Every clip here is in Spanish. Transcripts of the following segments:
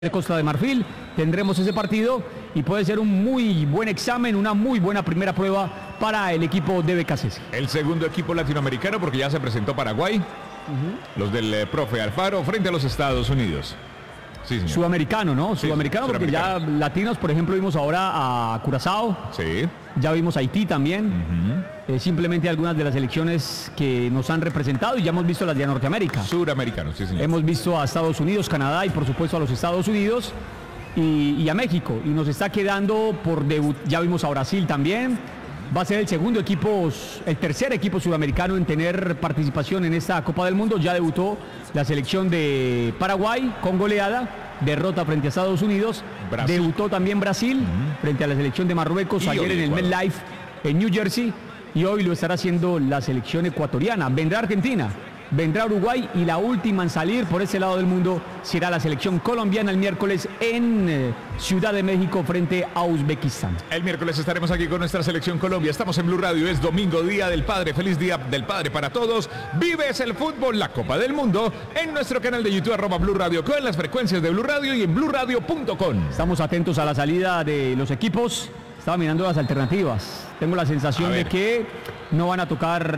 Costa de Marfil, tendremos ese partido y puede ser un muy buen examen, una muy buena primera prueba para el equipo de BKCS. El segundo equipo latinoamericano, porque ya se presentó Paraguay, los del profe Alfaro frente a los Estados Unidos. Sí, señor. Sudamericano, ¿no? Sí, sudamericano, porque ya latinos, por ejemplo, vimos ahora a Curazao. Sí. Ya vimos a Haití también. Simplemente algunas de las selecciones que nos han representado y ya hemos visto las de Norteamérica. Suramericanos, sí, señor. Hemos visto a Estados Unidos, Canadá y por supuesto a los Estados Unidos y a México. Y nos está quedando por debut. Ya vimos a Brasil también. Va a ser el segundo equipo, el tercer equipo sudamericano en tener participación en esta Copa del Mundo. Ya debutó la selección de Paraguay con goleada, derrota frente a Estados Unidos. Brasil. Debutó también Brasil frente a la selección de Marruecos ayer en el MetLife en New Jersey. Y hoy lo estará haciendo la selección ecuatoriana. Vendrá Argentina, vendrá Uruguay y la última en salir por ese lado del mundo será la selección colombiana el miércoles en Ciudad de México frente a Uzbekistán. El miércoles estaremos aquí con nuestra selección Colombia. Estamos en Blue Radio, es domingo, Día del Padre. Feliz Día del Padre para todos. Vives el fútbol, la Copa del Mundo, en nuestro canal de YouTube, @Blue Radio, con las frecuencias de Blue Radio y en BlueRadio.com. Estamos atentos a la salida de los equipos. Estaba mirando las alternativas. Tengo la sensación de que no van a tocar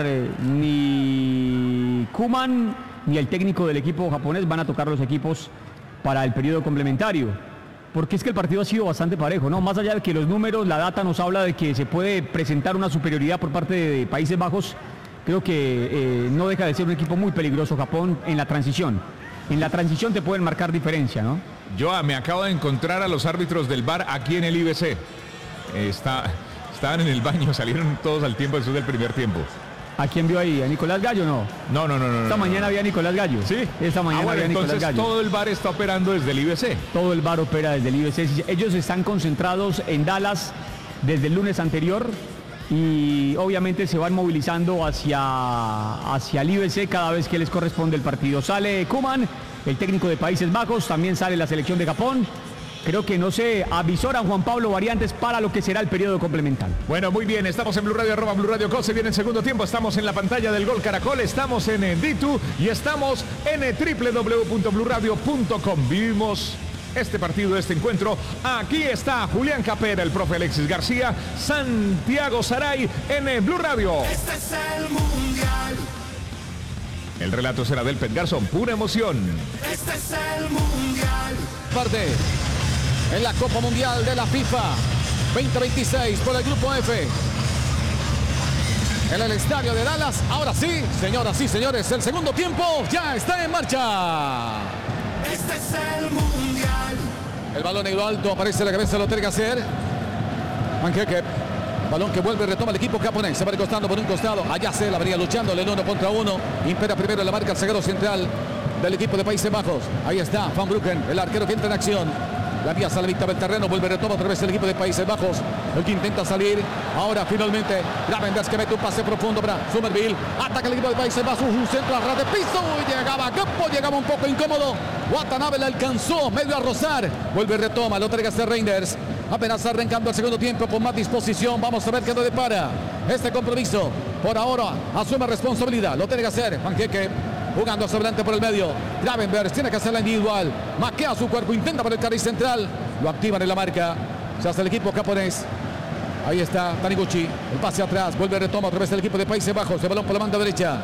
ni Koeman ni el técnico del equipo japonés. Van a tocar los equipos para el periodo complementario. Porque es que el partido ha sido bastante parejo, ¿no? Más allá de que los números, la data nos habla de que se puede presentar una superioridad por parte de Países Bajos. Creo que no deja de ser un equipo muy peligroso Japón en la transición. En la transición te pueden marcar diferencia, ¿no? Yo me acabo de encontrar a los árbitros del VAR aquí en el IBC. Estaban en el baño, salieron todos al tiempo después del primer tiempo. ¿A quién vio ahí? ¿A Nicolás Gallo no? No. Esta mañana había Nicolás Gallo. Sí. Esta mañana había Nicolás Gallo. Todo el VAR está operando desde el IBC. Todo el VAR opera desde el IBC. Ellos están concentrados en Dallas desde el lunes anterior y obviamente se van movilizando hacia el IBC cada vez que les corresponde el partido. Sale Koeman, el técnico de Países Bajos, también sale la selección de Japón. Creo que no se avisoran, Juan Pablo, variantes para lo que será el periodo complementario. Bueno, muy bien, estamos en Blue Radio, @Blue Radio Co. Se viene el segundo tiempo, estamos en la pantalla del Gol Caracol, estamos en D2 y estamos en www.bluradio.com. Vivimos este partido, este encuentro. Aquí está Julián Capera, el profe Alexis García, Santiago Saray en Blue Radio. Este es el Mundial. El relato será del Pet Garzón, pura emoción. Este es el Mundial. Parte en la Copa Mundial de la FIFA 2026 por el Grupo F. En el estadio de Dallas. Ahora sí, señoras y señores, el segundo tiempo ya está en marcha. Este es el Mundial. El balón en lo alto, aparece la cabeza, lo tiene que hacer Manqueque. Balón que vuelve, retoma el equipo japonés. Se va recostando por un costado. Allá se la venía luchando el 1 contra 1. Impera primero en la marca el zaguero central del equipo de Países Bajos. Ahí está Van Bruggen, el arquero que entra en acción. La vía a la mitad del terreno, vuelve, retoma otra vez el equipo de Países Bajos. El que intenta salir. Ahora finalmente Gravenberch que mete un pase profundo para Summerville. Ataca el equipo de Países Bajos. Un centro a ras de piso. Y llegaba a campo, llegaba un poco incómodo. Watanabe la alcanzó, medio a rozar. Vuelve, retoma, lo tiene que hacer Reinders. Apenas arrancando el segundo tiempo con más disposición. Vamos a ver qué nos depara este compromiso. Por ahora asume responsabilidad. Lo tiene que hacer Manqueque. Jugando hacia adelante por el medio. Gravenberch tiene que hacer la individual. Maquea su cuerpo. Intenta por el carril central. Lo activan en la marca. Se hace el equipo japonés. Ahí está Taniguchi. El pase atrás. Vuelve, retoma otra vez el equipo de Países Bajos. El balón por la banda derecha.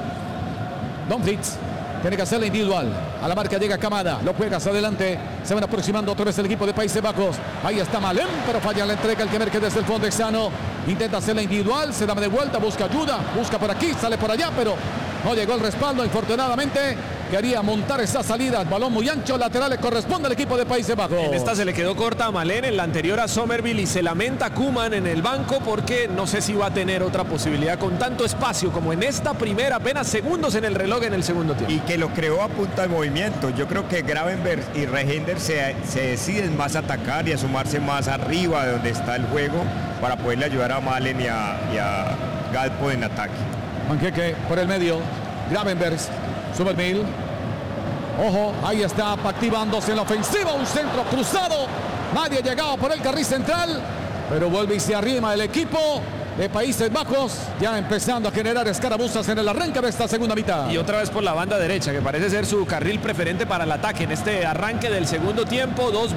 Don Fritz. Tiene que hacer la individual. A la marca llega Kamada. Lo juega hacia adelante. Se van aproximando otra vez el equipo de Países Bajos. Ahí está Malem, pero falla la entrega. El que emerge desde el fondo exano. Intenta hacer la individual. Se da de vuelta. Busca ayuda. Busca por aquí. Sale por allá, pero no llegó el respaldo. Infortunadamente quería montar esa salida. Balón muy ancho. Lateral le corresponde al equipo de Países Bajos. En esta se le quedó corta a Malén, en la anterior a Somerville, y se lamenta Koeman en el banco porque no sé si va a tener otra posibilidad con tanto espacio como en esta primera, apenas segundos en el reloj en el segundo tiempo. Y que lo creó a punta de movimiento. Yo creo que Gravenberch y Reinders se deciden más a atacar y a sumarse más arriba de donde está el juego para poderle ayudar a Malén y a Galpo en ataque. Manqueque por el medio. Gravenberch. Summerville. Ojo, ahí está activándose en la ofensiva. Un centro cruzado. Nadie ha llegado por el carril central. Pero vuelve y se arrima el equipo de Países Bajos, ya empezando a generar escaramuzas en el arranque de esta segunda mitad. Y otra vez por la banda derecha, que parece ser su carril preferente para el ataque en este arranque del segundo tiempo. Dos